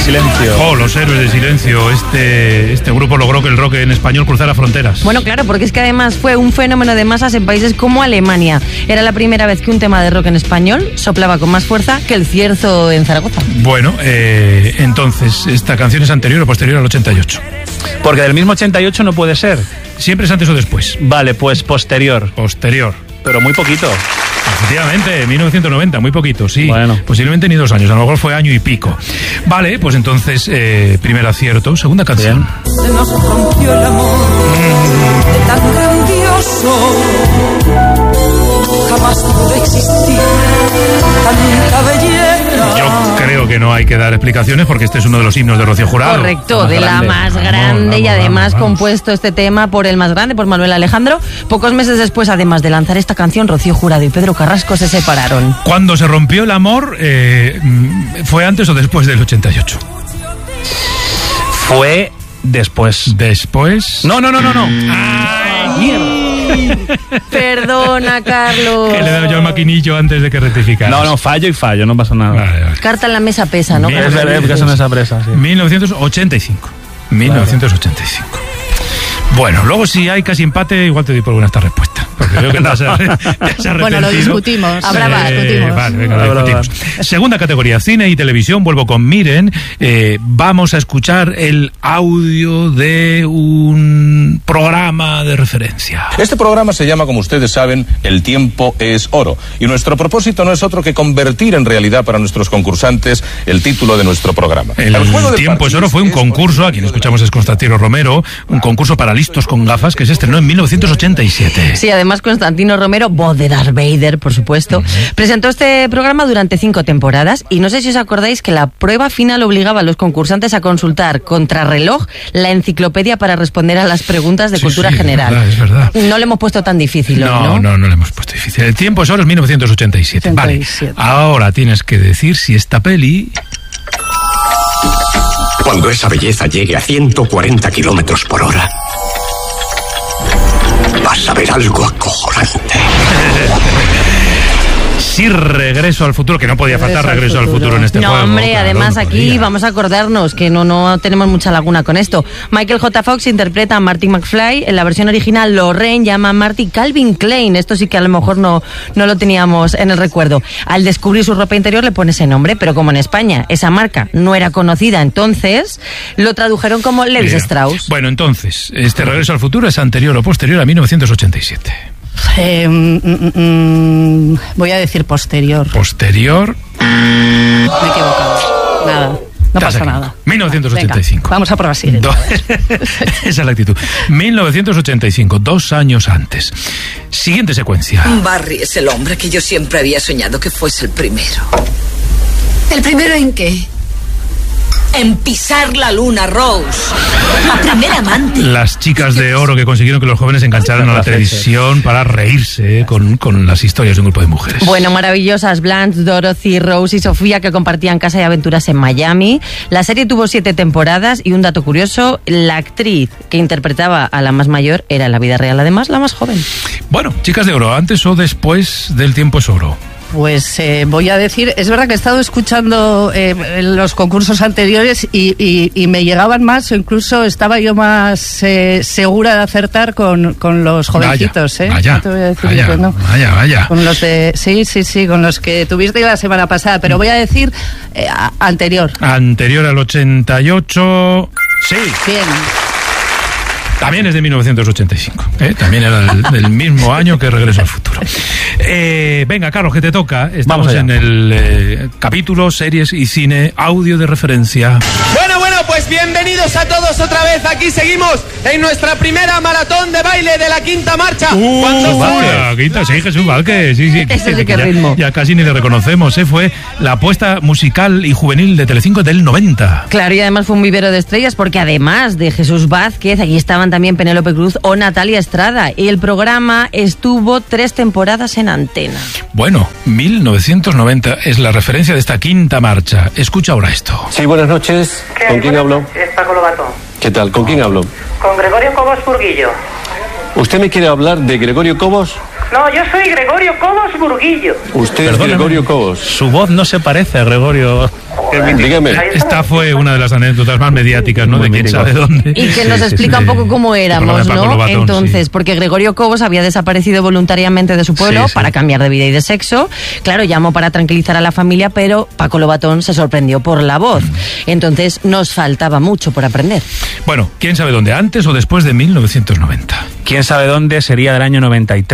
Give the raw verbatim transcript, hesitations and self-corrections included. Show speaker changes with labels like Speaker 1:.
Speaker 1: Silencio.
Speaker 2: Oh, los Héroes de Silencio. Este, este grupo logró que el rock en español cruzara fronteras.
Speaker 3: Bueno, claro, porque es que además fue un fenómeno de masas en países como Alemania. Era la primera vez que un tema de rock en español soplaba con más fuerza que el cierzo en Zaragoza.
Speaker 2: Bueno, eh, entonces, ¿esta canción es anterior o posterior al ochenta y ocho?
Speaker 1: Porque del mismo ochenta y ocho no puede ser.
Speaker 2: Siempre es antes o después.
Speaker 1: Vale, pues posterior.
Speaker 2: Posterior.
Speaker 1: Pero muy poquito.
Speaker 2: Efectivamente, mil novecientos noventa, muy poquito, sí.
Speaker 1: Bueno.
Speaker 2: Posiblemente ni dos años, a lo mejor fue año y pico. Vale, pues entonces, eh, primer acierto, segunda canción.
Speaker 4: Se nos rompió el amor de tan grandioso. Jamás pudo existir tanta belleza.
Speaker 2: Yo creo que no hay que dar explicaciones porque este es uno de los himnos de Rocío Jurado.
Speaker 3: Correcto,
Speaker 1: Más
Speaker 3: de
Speaker 1: grande.
Speaker 3: la más grande
Speaker 2: Vamos, vamos,
Speaker 3: y además
Speaker 2: vamos, vamos.
Speaker 3: compuesto este tema por el más grande, por Manuel Alejandro. Pocos meses después, además de lanzar esta canción, Rocío Jurado y Pedro Carrasco se separaron.
Speaker 2: Cuando se rompió el amor, eh, ¿fue antes o después del ochenta y ocho?
Speaker 1: Fue después.
Speaker 2: Después.
Speaker 1: No, no, no, no, no.
Speaker 2: ¡Ay,
Speaker 1: mierda!
Speaker 3: Perdona, Carlos.
Speaker 2: Que le he dado yo el maquinillo antes de que rectificara.
Speaker 1: No, no, fallo y fallo, no pasa nada.
Speaker 2: Vale, vale.
Speaker 3: Carta en la mesa pesa, ¿no?
Speaker 2: Mira,
Speaker 1: Es verdad que son esa presa, sí.
Speaker 2: mil novecientos ochenta y cinco. mil novecientos ochenta y cinco. Bueno, luego si hay casi empate, igual te doy por buena esta respuesta. Porque creo que te has, te has
Speaker 5: Bueno, lo
Speaker 2: arrepentido.
Speaker 5: discutimos.
Speaker 3: Habrá más,
Speaker 5: discutimos.
Speaker 2: Vale, venga, lo
Speaker 1: Habrá
Speaker 2: discutimos. Segunda categoría, cine y televisión. Vuelvo con Miren. Eh, vamos a escuchar el audio de un programa de referencia.
Speaker 6: Este programa se llama, como ustedes saben, El tiempo es oro. Y nuestro propósito no es otro que convertir en realidad para nuestros concursantes el título de nuestro programa.
Speaker 2: El
Speaker 6: juego del
Speaker 2: tiempo es oro fue un
Speaker 6: parchís es
Speaker 2: concurso, a
Speaker 6: por
Speaker 2: quien
Speaker 6: el
Speaker 2: escuchamos es Constantino Romero, un concurso para listos con gafas que se estrenó en mil novecientos ochenta y siete.
Speaker 3: Sí, además Constantino Romero, voz de Darth Vader, por supuesto, presentó este programa durante cinco temporadas y no sé si os acordáis que la prueba final obligaba a los concursantes a consultar contrarreloj la enciclopedia para responder a las preguntas de
Speaker 2: Sí,
Speaker 3: cultura
Speaker 2: sí, es
Speaker 3: general.
Speaker 2: verdad, es verdad.
Speaker 3: No le hemos puesto tan difícil,
Speaker 2: No,
Speaker 3: ¿no?
Speaker 2: no, no le hemos puesto difícil. El tiempo es oro es mil novecientos ochenta y siete.
Speaker 5: ochenta y
Speaker 2: Vale,
Speaker 5: siete.
Speaker 2: ahora tienes que decir si esta peli...
Speaker 7: Cuando esa belleza llegue a ciento cuarenta kilómetros por hora, vas a ver algo acojonante.
Speaker 2: Sí, Regreso al Futuro, que no podía faltar Regreso al Futuro en este
Speaker 3: No,
Speaker 2: juego.
Speaker 3: hombre,
Speaker 2: claro,
Speaker 3: además
Speaker 2: no
Speaker 3: aquí
Speaker 2: podía.
Speaker 3: vamos a acordarnos que no, no tenemos mucha laguna con esto. Michael J. Fox interpreta a Marty McFly. En la versión original, Lorraine llama a Marty Calvin Klein. Esto sí que a lo mejor no, no lo teníamos en el recuerdo. Al descubrir su ropa interior le pone ese nombre, pero como en España esa marca no era conocida entonces, lo tradujeron como Levis
Speaker 2: Bien.
Speaker 3: Strauss.
Speaker 2: Bueno, entonces, este Regreso al Futuro es anterior o posterior a mil novecientos ochenta y siete.
Speaker 5: Eh, mm, mm, mm, voy a decir posterior.
Speaker 2: Posterior...
Speaker 5: Me he equivocado. Nada. No
Speaker 2: Te has
Speaker 5: pasa
Speaker 2: equivocado.
Speaker 5: nada.
Speaker 2: mil novecientos ochenta y cinco.
Speaker 5: Venga, vamos a probar así.
Speaker 2: Do- Esa es la actitud. mil novecientos ochenta y cinco, dos años antes. Siguiente secuencia.
Speaker 4: Barry es el hombre que yo siempre había soñado que fuese el primero.
Speaker 8: ¿El primero en qué?
Speaker 4: En pisar la luna, Rose. La primera amante.
Speaker 2: Las chicas de oro que consiguieron que los jóvenes se engancharan a la televisión para reírse eh, con, con las historias de un grupo de mujeres.
Speaker 3: Bueno, maravillosas Blanche, Dorothy, Rose y Sofía, que compartían casa y aventuras en Miami. La serie tuvo siete temporadas y un dato curioso, la actriz que interpretaba a la más mayor era en la vida real además la más joven.
Speaker 2: Bueno, chicas de oro, antes o después del Tiempo es oro.
Speaker 5: Pues eh, voy a decir, es verdad que he estado escuchando eh, los concursos anteriores y, y, y me llegaban más, o incluso estaba yo más eh, segura de acertar con, con los jovencitos,
Speaker 2: Vaya,
Speaker 5: ¿eh?
Speaker 2: vaya,
Speaker 5: No te voy a decir
Speaker 2: vaya,
Speaker 5: que no.
Speaker 2: vaya, vaya.
Speaker 5: Con los de, sí, sí, sí, con los que tuviste la semana pasada, pero voy a decir eh, a- anterior.
Speaker 2: Anterior al ochenta y ocho... Sí,
Speaker 5: Bien.
Speaker 2: también es de mil novecientos ochenta y cinco. ¿eh? También era del, del mismo año que Regreso al Futuro. Eh, venga, Carlos, que te toca. Estamos
Speaker 1: Vamos allá.
Speaker 2: en el eh, capítulo Series y Cine, audio de referencia.
Speaker 9: Bueno, bueno, pues bienvenidos a todos otra vez. Aquí seguimos en nuestra primera maratón de baile de la quinta marcha.
Speaker 2: Uh,
Speaker 9: Cuando
Speaker 2: vaya, quita, sí, Jesús Vázquez, sí, sí,
Speaker 3: Ese sí que
Speaker 2: ya,
Speaker 3: ritmo.
Speaker 2: ya casi ni le reconocemos, ¿eh? Fue la apuesta musical y juvenil de Telecinco del noventa.
Speaker 3: Claro, y además fue un vivero de estrellas porque además de Jesús Vázquez, allí estaban también Penélope Cruz o Natalia Estrada. Y el programa estuvo tres temporadas en antena.
Speaker 2: Bueno, mil novecientos noventa es la referencia de esta quinta marcha. Escucha ahora esto.
Speaker 10: Sí, buenas noches. ¿Con quién hablo?
Speaker 11: Es Paco Lobato.
Speaker 10: ¿Qué tal? ¿Con quién hablo?
Speaker 11: Con Gregorio Cobos Burguillo.
Speaker 10: ¿Usted me quiere hablar de Gregorio Cobos?
Speaker 11: No, yo soy Gregorio Cobos Burguillo.
Speaker 10: Usted es
Speaker 1: Perdóneme.
Speaker 10: Gregorio Cobos.
Speaker 1: Su voz no se parece a Gregorio.
Speaker 10: Dígame.
Speaker 2: Esta fue una de las anécdotas más mediáticas, ¿no?
Speaker 1: Muy
Speaker 2: de quién
Speaker 1: mítico.
Speaker 2: sabe dónde.
Speaker 3: Y que nos
Speaker 2: Sí, sí,
Speaker 3: explica
Speaker 2: sí.
Speaker 3: un poco cómo éramos,
Speaker 2: El programa de Paco
Speaker 3: ¿no?
Speaker 2: Lobatón,
Speaker 3: Entonces,
Speaker 2: sí.
Speaker 3: porque Gregorio Cobos había desaparecido voluntariamente de su pueblo
Speaker 1: Sí, sí.
Speaker 3: para cambiar de vida y de sexo. Claro, llamó para tranquilizar a la familia, pero Paco Lobatón se sorprendió por la voz. Entonces, nos faltaba mucho por aprender.
Speaker 2: Bueno, quién sabe dónde, antes o después de mil novecientos noventa.
Speaker 1: ¿Quién sabe dónde sería del año noventa y tres?